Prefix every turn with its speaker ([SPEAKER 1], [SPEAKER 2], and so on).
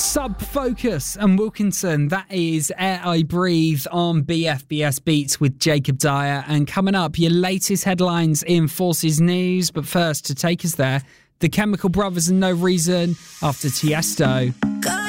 [SPEAKER 1] Sub Focus and Wilkinson. That is Air I Breathe on BFBS Beats with Jacob Dyer. And coming up, your latest headlines in Forces News. But first, to take us there, the Chemical Brothers and No Reason after Tiesto.